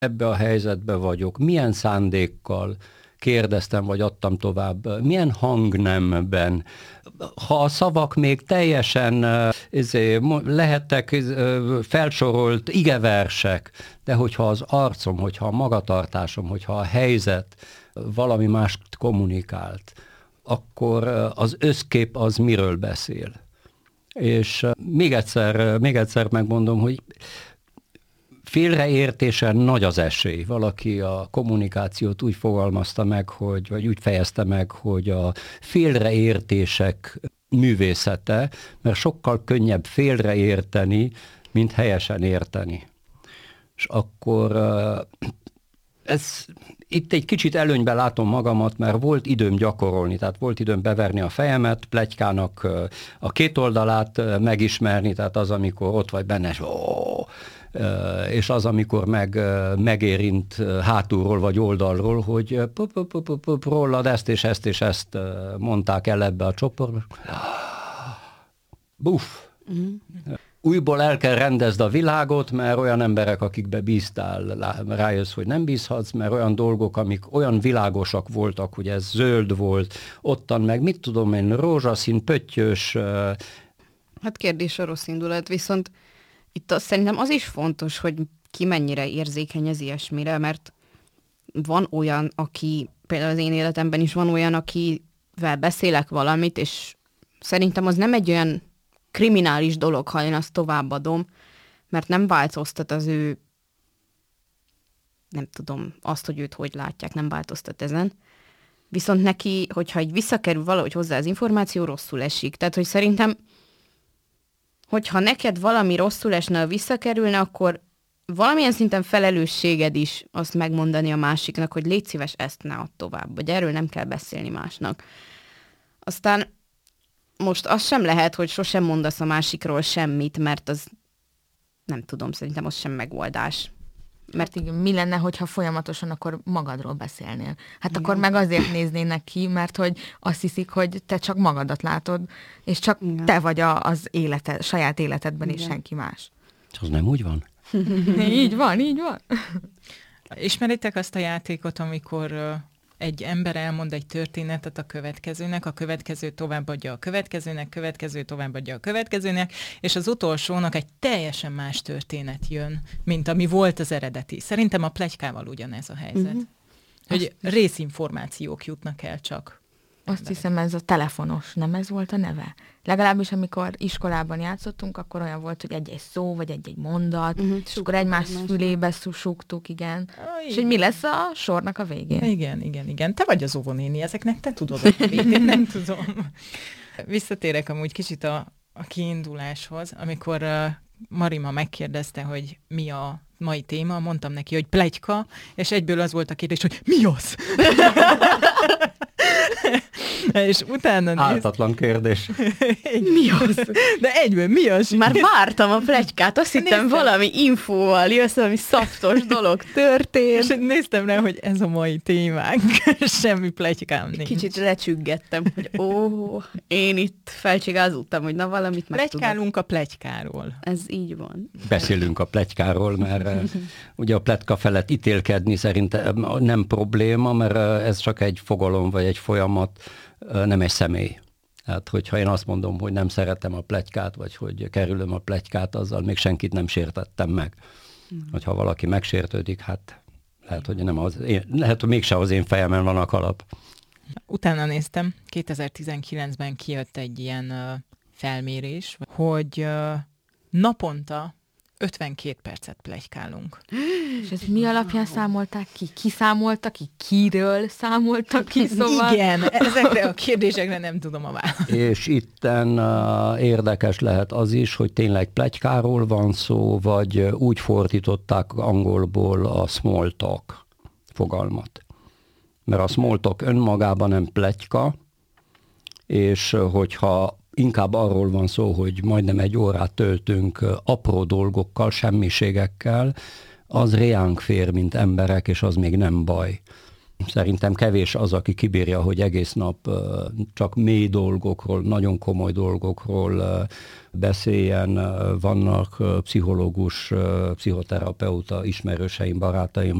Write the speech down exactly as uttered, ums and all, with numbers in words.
ebbe a helyzetbe vagyok, milyen szándékkal kérdeztem, vagy adtam tovább, milyen hangnemben. Ha a szavak még teljesen lehettek felsorolt igeversek, de hogyha az arcom, hogyha a magatartásom, hogyha a helyzet valami mást kommunikált, akkor az összkép az miről beszél. És még egyszer, még egyszer megmondom, hogy félreértésen nagy az esély. Valaki a kommunikációt úgy fogalmazta meg, hogy, vagy úgy fejezte meg, hogy a félreértések művészete, mert sokkal könnyebb félreérteni, mint helyesen érteni. És akkor ez, itt egy kicsit előnyben látom magamat, mert volt időm gyakorolni, tehát volt időm beverni a fejemet, pletykának a két oldalát megismerni, tehát az, amikor ott vagy benne, és ó, és az, amikor meg, megérint hátulról vagy oldalról, hogy rólad ezt és ezt és ezt mondták el ebbe a csoportba. Buff! Mm. Újból el kell rendezd a világot, mert olyan emberek, akikbe bíztál, rájössz, hogy nem bízhatsz, mert olyan dolgok, amik olyan világosak voltak, hogy ez zöld volt, ottan meg, mit tudom én, rózsaszín, pöttyös. Hát kérdés a rossz indulat, viszont itt az, szerintem az is fontos, hogy ki mennyire érzékeny az ilyesmire, mert van olyan, aki, például az én életemben is van olyan, akivel beszélek valamit, és szerintem az nem egy olyan kriminális dolog, ha én azt továbbadom, mert nem változtat az ő, nem tudom, azt, hogy őt hogy látják, nem változtat ezen. Viszont neki, hogyha így visszakerül valahogy hozzá az információ, rosszul esik. Tehát, hogy szerintem hogyha neked valami rosszul esne, ha visszakerülne, akkor valamilyen szinten felelősséged is azt megmondani a másiknak, hogy légy szíves, ezt ne add tovább, vagy erről nem kell beszélni másnak. Aztán most az sem lehet, hogy sosem mondasz a másikról semmit, mert az, nem tudom, szerintem az sem megoldás. Mert igen, mi lenne, hogyha folyamatosan akkor magadról beszélnél? Hát igen. Akkor meg azért néznének ki, mert hogy azt hiszik, hogy te csak magadat látod, és csak igen. te vagy a, az életed, saját életedben, igen. és senki más. Az nem úgy van? Így van, így van. Ismeritek azt a játékot, amikor egy ember elmond egy történetet a következőnek, a következő továbbadja a következőnek, következő továbbadja a következőnek, és az utolsónak egy teljesen más történet jön, mint ami volt az eredeti. Szerintem a pletykával ugyanez a helyzet. Uh-huh. Hogy azt részinformációk jutnak el csak. Azt hiszem, ez a telefonos, nem ez volt a neve? Legalábbis, amikor iskolában játszottunk, akkor olyan volt, hogy egy-egy szó, vagy egy-egy mondat, uh-huh. és akkor egymás fülébe súgtuk, igen. Ah, és hogy mi lesz a sornak a végén? Igen, igen, igen. Te vagy az óvónéni, ezeknek te tudod a végén, nem tudom. Visszatérek amúgy kicsit a, a kiinduláshoz, amikor uh, Marima megkérdezte, hogy mi a mai téma, mondtam neki, hogy pletyka, és egyből az volt a kérdés, hogy mi az? És utána... Ártatlan kérdés. Mi az? De egyből mi az? Már vártam a pletykát, azt hittem valami infóval, jössz, valami szaftos dolog történt. És néztem rá, hogy ez a mai témánk. Semmi pletykám nincs. Kicsit lecsüggettem, hogy ó, én itt felcsigázottam, hogy na valamit megtudok. Pletykálunk a pletykáról. Ez így van. Beszélünk a pletykáról, mert ugye a pletyka felett ítélkedni szerintem nem probléma, mert ez csak egy fogalom, vagy egy folyamat, nem egy személy. Hát, hogyha én azt mondom, hogy nem szeretem a pletykát, vagy hogy kerülöm a pletykát, azzal még senkit nem sértettem meg. Mm. Hogyha valaki megsértődik, hát lehet, hogy nem az én, lehet, hogy mégse az én fejemen van a kalap. Utána néztem, kétezer-tizenkilencben kijött egy ilyen uh, felmérés, hogy uh, naponta ötvenkét percet pletykálunk. És ez mi alapján számolták ki? Ki számolta ki? Kiről számoltak ki? Szóval... Igen, ezekre a kérdésekre nem tudom a választ. És itten uh, érdekes lehet az is, hogy tényleg pletykáról van szó, vagy úgy fordították angolból a small talk fogalmat. Mert a small talk önmagában nem pletyka, és hogyha inkább arról van szó, hogy majdnem egy órát töltünk apró dolgokkal, semmiségekkel, az reánk fér, mint emberek, és az még nem baj. Szerintem kevés az, aki kibírja, hogy egész nap csak mély dolgokról, nagyon komoly dolgokról beszéljen. Vannak pszichológus, pszichoterapeuta ismerőseim, barátaim,